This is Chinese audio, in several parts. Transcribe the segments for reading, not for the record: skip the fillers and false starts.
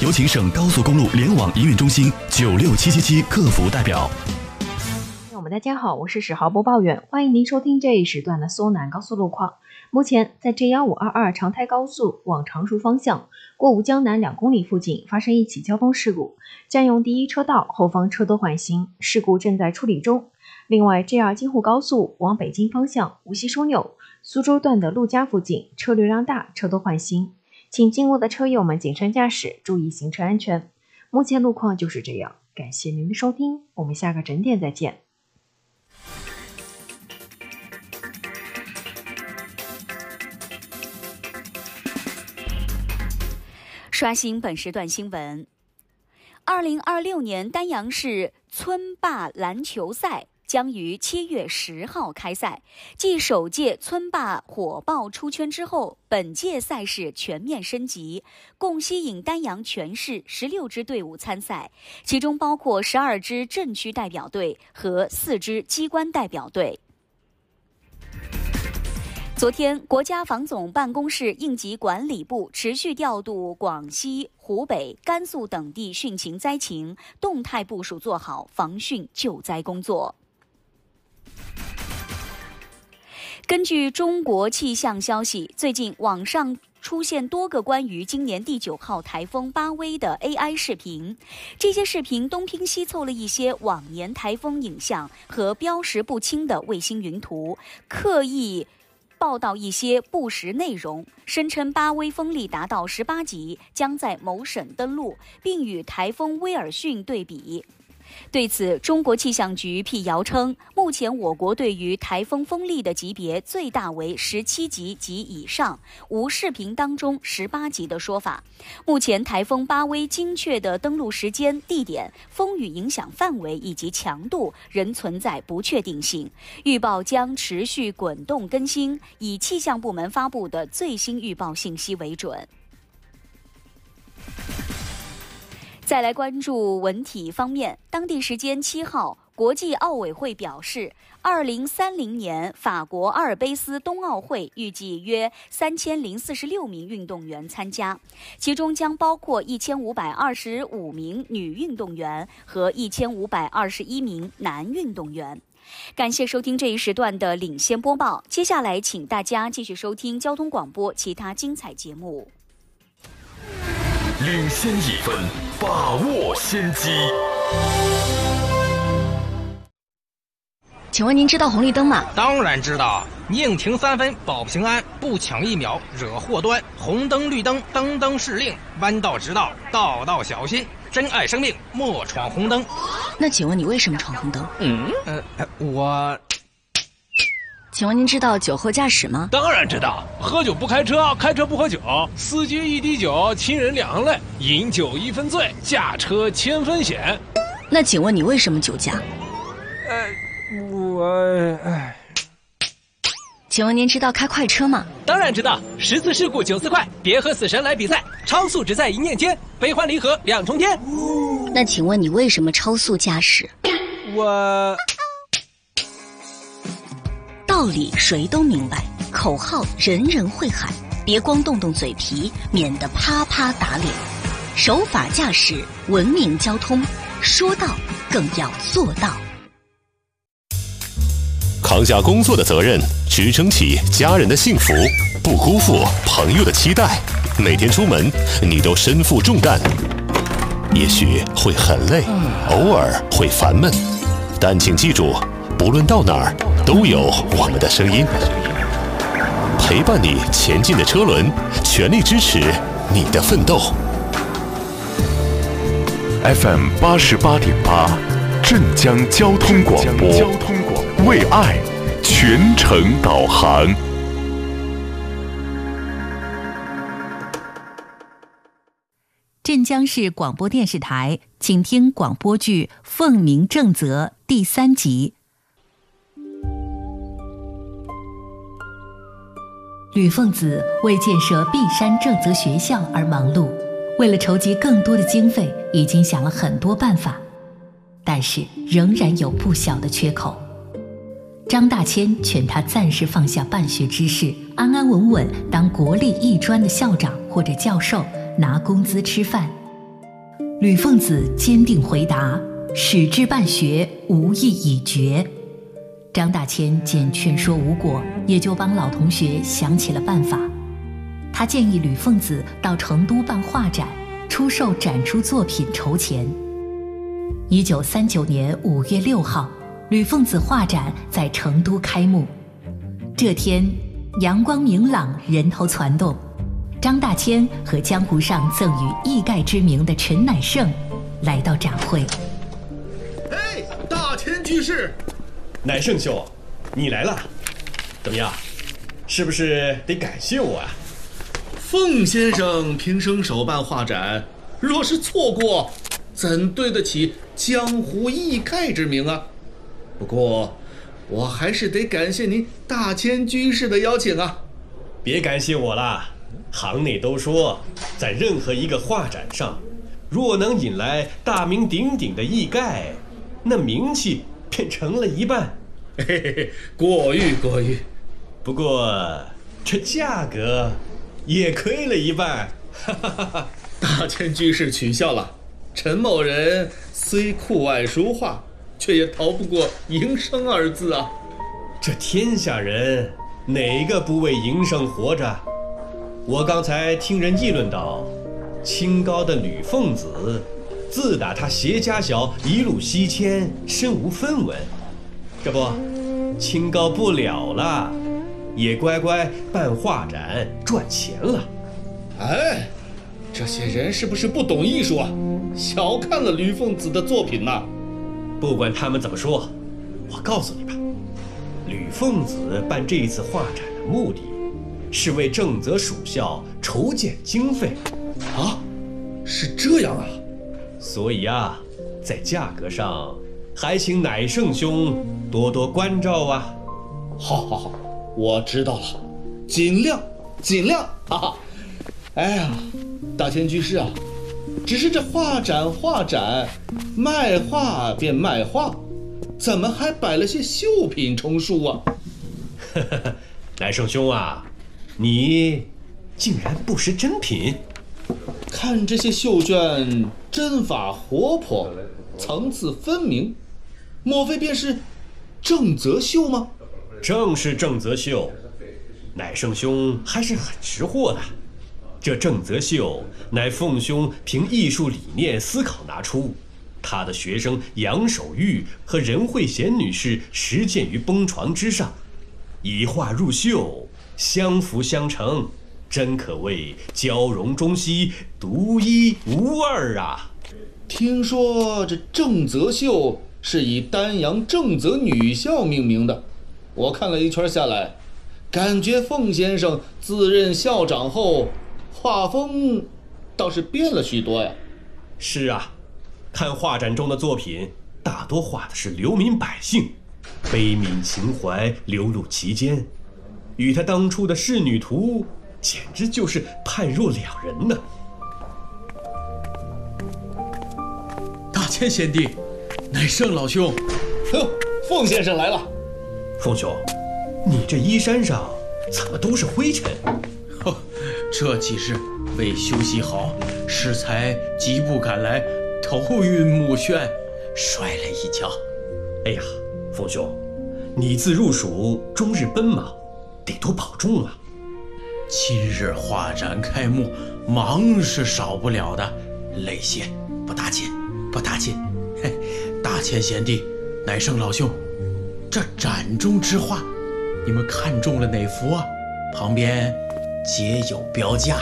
有请省高速公路联网营运中心96777客服代表。 大家好，我是10号播报员，欢迎您收听这一时段的苏南高速路况。目前在 G1522 长台高速往常熟方向过吴江南2公里附近发生一起交通事故，占用第一车道，后方车多缓行，事故正在处理中。另外 G2 京沪高速往北京方向无锡枢纽苏州段的陆家附近车流量大，车多缓行，请经过的车友们谨慎驾驶，注意行车安全。目前路况就是这样，感谢您的收听，我们下个整点再见。 刷新本时段新闻。2026年丹阳市村霸篮球赛将于7月10号开赛，继首届村霸火爆出圈之后，本届赛事全面升级，共吸引丹阳全市16支队伍参赛，其中包括12支镇区代表队和4支机关代表队。昨天，国家防总办公室应急管理部持续调度广西、湖北、甘肃等地汛情灾情，动态部署做好防汛救灾工作。根据中国气象消息，最近网上出现多个关于今年第9号台风巴威的 AI 视频，这些视频东拼西凑了一些往年台风影像和标识不清的卫星云图，刻意报道一些不实内容，声称巴威风力达到18级，将在某省登陆，并与台风威尔逊对比。对此，中国气象局辟谣称，目前我国对于台风风力的级别最大为17级及以上，无视频当中18级的说法。目前台风巴威精确的登陆时间、地点、风雨影响范围以及强度仍存在不确定性，预报将持续滚动更新，以气象部门发布的最新预报信息为准。再来关注文体方面，当地时间7号，国际奥委会表示，2030年法国阿尔卑斯冬奥会预计约3046名运动员参加，其中将包括1525名女运动员和1521名男运动员。感谢收听这一时段的领先播报，接下来请大家继续收听交通广播其他精彩节目。 领先1分，把握先机。 请问您知道红绿灯吗？ 当然知道，宁停3分保平安，不抢1秒惹祸端。红灯绿灯灯灯是令，弯道直道道道小心。珍爱生命，莫闯红灯。 那请问你为什么闯红灯？ 我。 请问您知道酒后驾驶吗？ 当然知道，喝酒不开车，开车不喝酒，司机一滴酒，亲人2行泪，饮酒1分醉，驾车1000分险。 那请问你为什么酒驾？请问您知道开快车吗？ 当然知道，10次事故94块，别和死神来比赛，超速只在一念间，悲欢离合2重天。 那请问你为什么超速驾驶？道理谁都明白，口号人人会喊，别光动动嘴皮，免得啪啪打脸。守法驾驶，文明交通，说到更要做到。 扛下工作的责任，支撑起家人的幸福，不辜负朋友的期待。每天出门，你都身负重担，也许会很累，偶尔会烦闷，但请记住，不论到哪儿，都有我们的声音，陪伴你前进的车轮，全力支持你的奋斗。 FM 88.8，镇江交通广播，为爱全程导航。 镇江市广播电视台，请听广播剧《凤鸣正则》第3集。吕凤子为建设璧山正则学校而忙碌，为了筹集更多的经费，已经想了很多办法，但是仍然有不小的缺口。张大千劝他暂时放下办学之事，安安稳稳当国立艺专的校长或者教授，拿工资吃饭。 吕凤子坚定回答：始至办学，无益已决。张大千见劝说无果，也就帮老同学想起了办法。他建议吕凤子到成都办画展，出售展出作品筹钱。1939年5月6号，吕凤子画展在成都开幕。这天阳光明朗，人头攒动。张大千和江湖上赠予艺盖之名的陈乃盛来到展会。 哎，大千居士， 乃盛兄，你来了，怎么样？是不是得感谢我啊？ 凤先生平生手办画展，若是错过，怎对得起江湖艺盖之名啊？不过，我还是得感谢您大千居士的邀请啊。 别感谢我啦，行内都说，在任何一个画展上，若能引来大名鼎鼎的艺盖，那名气便成了一半。 嘿嘿嘿，过誉过誉。 不过这价格也亏了一半。 大千居士取笑了，陈某人虽酷爱书画，却也逃不过营生二字啊。 这天下人哪个不为营生活着？我刚才听人议论到，清高的吕凤子，自打他携家小一路西迁，身无分文，这不清高不了了，也乖乖办画展赚钱了。 哎，这些人是不是不懂艺术啊？小看了吕凤子的作品呐？ 不管他们怎么说，我告诉你吧，吕凤子办这一次画展的目的，是为正则属校筹建经费。 啊，是这样啊。 所以啊，在价格上还请乃盛兄多多关照啊。 好好好，我知道了，尽量尽量啊。哎呀，大千居士啊，只是这画展，卖画便卖画，怎么还摆了些绣品充数啊？ 乃盛兄啊，你竟然不识真品？ 看这些绣卷，针法活泼，层次分明，莫非便是正则绣吗？ 正是正则绣，乃盛兄还是很识货的。这正则绣乃凤兄凭艺术理念思考拿出，他的学生杨守玉和任慧娴女士实践于崩床之上，以画入绣，相辅相成，真可谓交融中西，独一无二啊！ 听说这正则绣是以丹阳正则女校命名的，我看了一圈下来，感觉凤先生自任校长后，画风倒是变了许多呀。 是啊，看画展中的作品，大多画的是流民百姓，悲悯情怀流露其间，与他当初的仕女图简直就是判若两人呢。 大千贤弟，乃盛老兄，凤先生来了。 凤兄，你这衣衫上怎么都是灰尘？ 这几日未休息好，适才急步赶来，头晕目眩，摔了一跤。 哎呀，凤兄，你自入蜀终日奔忙，得多保重啊。 今日画展开幕，忙是少不了的，累些不打紧，不打紧。嘿，大千贤弟，乃盛老兄，这展中之画，你们看中了哪幅啊？旁边皆有标价。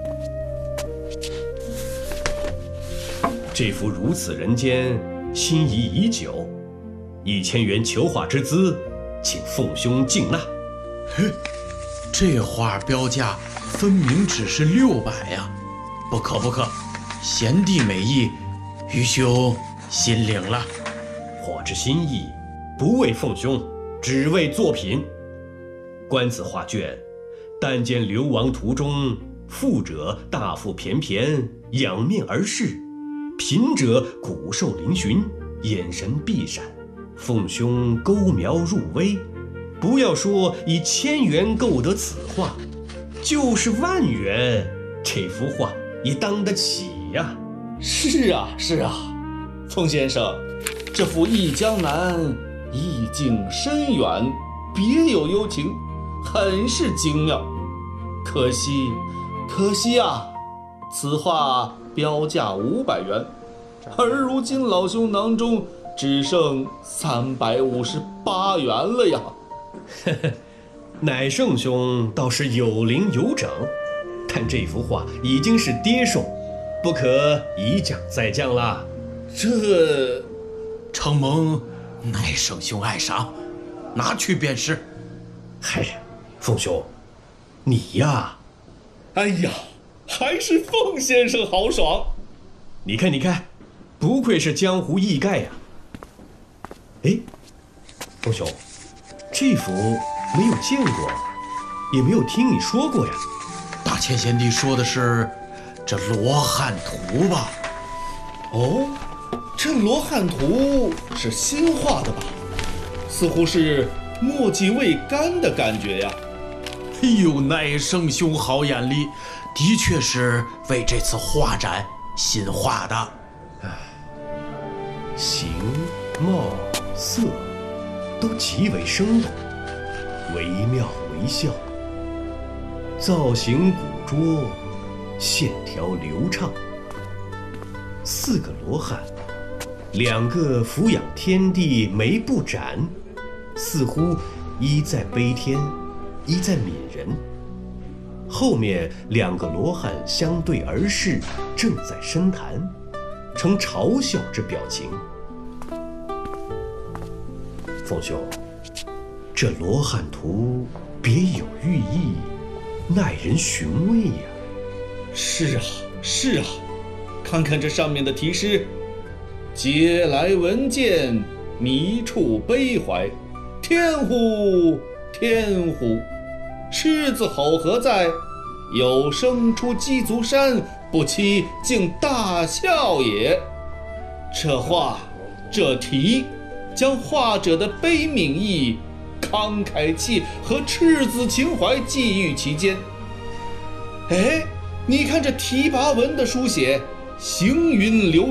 这幅如此人间，心仪已久，1000元求画之资，请凤兄敬纳。 嘿，这画标价分明只是600呀！不可不可，贤弟美意，愚兄心领了。 我之心意，不为凤兄，只为作品。观此画卷，但见流亡途中，富者大腹便便，仰面而视；贫者骨瘦嶙峋，眼神避闪。凤兄钩描入微，不要说以1000元购得此画，就是10000元，这幅画也当得起呀。 是啊，是啊，凤先生，这幅《忆江南》意境深远，别有幽情，很是精妙。可惜啊，此画标价500元，而如今老兄囊中只剩358元了呀。 乃圣兄倒是有零有整，但这幅画已经是跌送，不可以降再降啦。 这承蒙乃圣兄爱赏，拿去便是。 嗨，凤兄，你呀， 哎呀，还是凤先生豪爽。 你看，不愧是江湖艺盖呀。哎，凤兄，这幅没有见过，也没有听你说过呀。 大千贤弟说的是这罗汉图吧？ 哦，这罗汉图是新画的吧？似乎是墨迹未干的感觉呀。 哎呦，乃圣兄好眼力，的确是为这次画展新画的。 形貌色都极为生动，惟妙惟肖，造型古拙，线条流畅。4个罗汉，2个俯仰天地眉不展，似乎一在悲天，一在悯人。后面2个罗汉相对而视，正在深谈，呈嘲笑之表情。凤兄，这罗汉图别有寓意，耐人寻味呀。 是啊，看看这上面的题诗：嗟来闻见，迷处悲怀，天乎天乎，狮子吼何在？有生出鸡足山，不期竟大笑也。这话这题将画者的悲悯意、慷慨气和赤子情怀寄寓其间。哎，你看这题跋文的书写，行云流